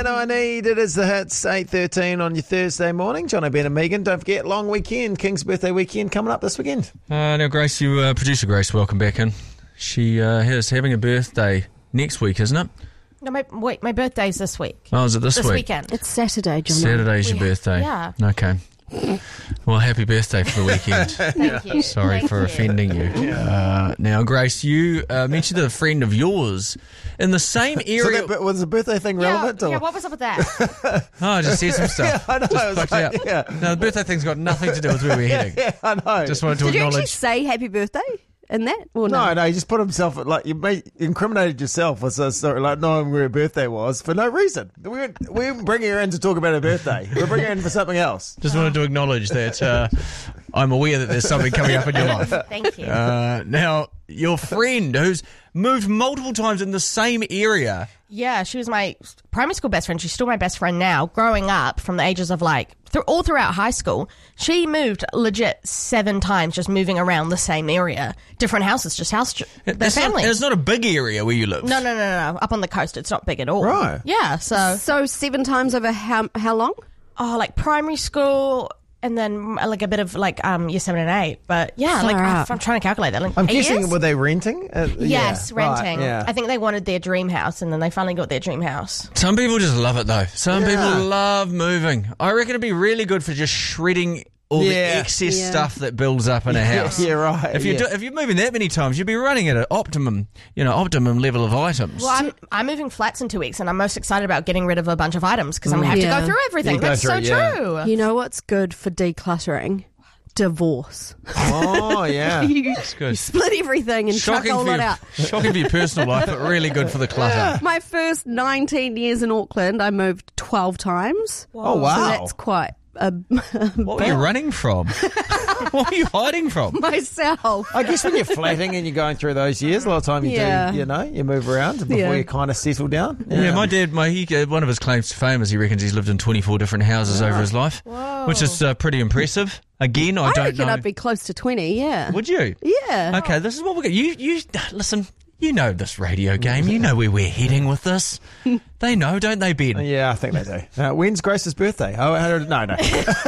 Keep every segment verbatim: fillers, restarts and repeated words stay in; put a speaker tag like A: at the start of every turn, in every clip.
A: Man I Need. It is the hits, eight thirteen on your Thursday morning. John O'Brien and Megan. Don't forget, long weekend, King's birthday weekend coming up this weekend.
B: Uh, now, Grace, you, uh, producer Grace, welcome back in. She uh, is having a birthday next week, isn't it?
C: No, my wait, my birthday's this week.
B: Oh, is it this,
C: this
B: week?
C: This weekend.
D: It's Saturday, John.
B: Saturday's your
C: we,
B: birthday.
C: Yeah.
B: Okay. Well, happy birthday for the weekend.
C: Thank you.
B: Sorry
C: Thank
B: for
C: you.
B: offending you. Uh, now, Grace, you uh, mentioned a friend of yours in the same area.
A: So that, was the birthday thing
C: Yeah,
A: relevant? Or?
C: yeah, what was up with that?
B: Oh, I just said some stuff.
A: Yeah, I know.
B: Just
A: I was
B: plucked
A: like,
B: it out.
A: yeah.
B: No, the birthday thing's got nothing to do with where we're heading.
A: Yeah, I know.
B: Just wanted to
D: Did you
B: acknowledge.
D: actually say happy birthday in that? Or no?
A: No, no, he just put himself, like, you made, incriminated yourself with a story, like, knowing where her birthday was for no reason. We weren't, we weren't bringing her in to talk about her birthday. We're bringing her in for something else.
B: Just wanted to acknowledge that uh, I'm aware that there's something coming up in your life.
C: Thank you.
B: Uh, now, your friend who's moved multiple times in the same area.
C: Yeah, she was my primary school best friend. She's still my best friend now. Growing up from the ages of like, th- all throughout high school, she moved legit seven times, just moving around the same area. Different houses, just house, their
B: It's not,
C: family.
B: it's not a big area where you live.
C: No, no, no, no, no. Up on the coast, it's not big at all.
A: Right.
C: Yeah, so,
D: So seven times over how how long?
C: oh, like primary school, and then like a bit of like um year seven and eight. But yeah, like
D: Far
C: I,
D: out.
C: I'm trying to calculate that. Like
A: I'm
C: eight
A: guessing,
C: years?
A: were they renting? Uh,
C: Yes,
A: yeah, right,
C: renting.
A: yeah.
C: I think they wanted their dream house, and then they finally got their dream house.
B: Some people just love it, though. Some
A: Yeah.
B: people love moving. I reckon it'd be really good for just shredding all the
A: Yeah.
B: excess
D: Yeah.
B: stuff that builds up in a house.
A: Yeah, right.
B: If you're,
A: yeah.
B: do, if you're moving that many times, you'd be running at an optimum, you know, optimum level of items.
C: Well, I'm, I'm moving flats in two weeks, and I'm most excited about getting rid of a bunch of items because I'm going to have
D: Yeah.
C: to go through everything.
A: You go
C: That's
A: through
C: so
A: it, yeah.
C: true.
D: You know what's good for decluttering? Divorce.
A: Oh, yeah.
D: you,
B: good.
D: you split everything and chuck
B: Shocking
D: all
B: for,
D: it
B: your,
D: out.
B: shocking for your personal life, but really good for the clutter.
D: My first nineteen years in Auckland, I moved twelve times.
A: Oh,
D: So
A: wow.
D: that's quite a
B: What were you running from? What were you hiding from?
D: myself.
A: I guess when you're flatting and you're going through those years, a lot of time you
D: Yeah.
A: do, you know, you move around before
D: Yeah.
A: you kind of settle down.
B: Yeah, my dad, my he, uh, one of his claims to fame is he reckons he's lived in twenty-four different houses over his life, which is uh, pretty impressive. Again, I,
D: I
B: don't
D: reckon
B: know.
D: I'd be close to twenty, yeah.
B: Would you?
D: Yeah.
B: Okay, this is what we're going. You, you listen. You know this radio game. You know where we're heading with this. They know, don't they, Ben?
A: Yeah, I think they do. Uh, when's Grace's birthday? Oh, no, no.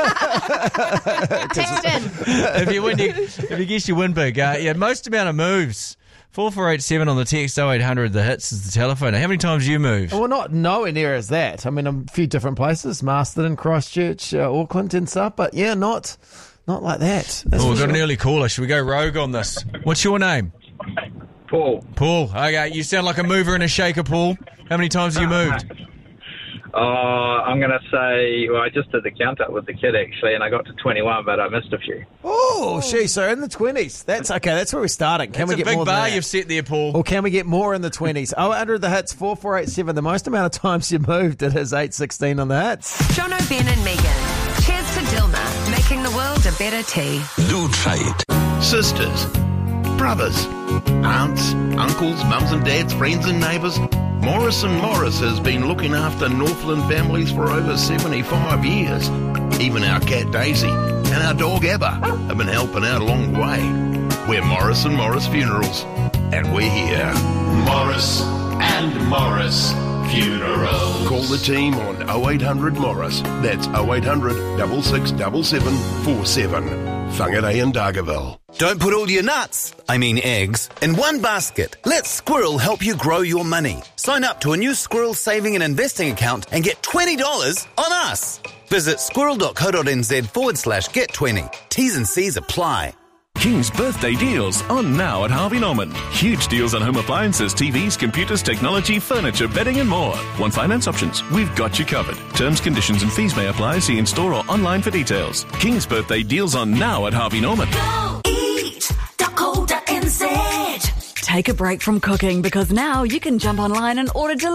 C: Text in.
B: if you win, you, if you guess, you win big. Uh, yeah, most amount of moves. Four four eight seven on the text. Oh eight hundred. The hits is the telephone. How many times you moved?
A: Well, not nowhere near as that. I mean, a few different places, Masterton, Christchurch, uh, Auckland and stuff, but yeah, not not like that. That's
B: Oh, we've
A: for
B: got an
A: sure.
B: early caller. Should we go rogue on this? What's your name?
E: Paul.
B: Paul. Okay, you sound like a mover and a shaker, Paul. How many times have you moved?
E: Uh, I'm going to say, well, I just did the count up with the kid, actually, and I got to twenty-one, but I missed a few.
A: Oh, she, so in the twenties. That's okay, that's where we're starting. Can
B: It's
A: we
B: a
A: get
B: big
A: more
B: bar
A: than that?
B: you've set there, Paul.
A: Or can we get more in the twenties? Oh, under the hits, four four eight seven. The most amount of times you moved, it is eight sixteen on the hits.
F: John O'Brien and Megan. Cheers to Dilma, making the world a better tea.
G: Do trade. Sisters, brothers, aunts, uncles, mums and dads, friends and neighbours. Morris and Morris has been looking after Northland families for over seventy-five years. Even our cat Daisy and our dog Abba have been helping out a long way. We're Morris and Morris Funerals, and we're here.
H: Morris and Morris Funerals.
G: Call the team on oh eight hundred Morris. That's oh eight hundred, six six seven seven four seven. Whangarei in Dargaville.
I: Don't put all your nuts, I mean eggs, in one basket. Let Squirrel help you grow your money. Sign up to a new Squirrel saving and investing account and get twenty dollars on us. Visit squirrel.co.nz forward slash get 20. T's and C's apply.
J: King's birthday deals on now at Harvey Norman. Huge deals on home appliances, T Vs, computers, technology, furniture, bedding and more. Want finance options? We've got you covered. Terms, conditions and fees may apply. See in store or online for details. King's birthday deals on now at Harvey Norman.
K: Go eat dot co dot n z.
L: Take a break from cooking because now you can jump online and order delivery.